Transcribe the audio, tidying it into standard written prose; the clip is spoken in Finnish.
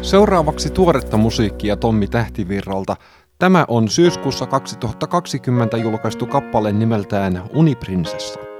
Seuraavaksi tuoretta musiikkia Tommi Tähtivirralta. Tämä on syyskuussa 2020 julkaistu kappale nimeltään Uniprinsessa.